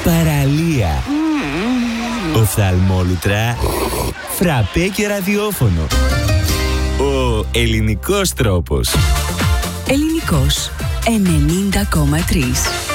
παραλία, οφθαλμόλουτρα, φραπέ και ραδιόφωνο. Ο ελληνικός τρόπος. Ελληνικός 90,3.